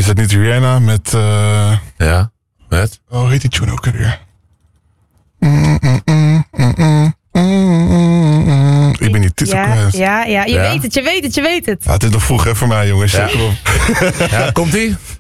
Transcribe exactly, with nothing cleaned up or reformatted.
het niet Rihanna met... Uh... Ja, met? Oh, hoe heet die tune ook alweer? Mm, mm, mm, mm, mm, mm, mm. Ik ben niet titel ja, kwijt. Ja, ja, je Ja. weet het, je weet het, je weet het. Ah, het is nog vroeg hè, voor mij, jongens. Ja. Kom op. Ja, komt-ie?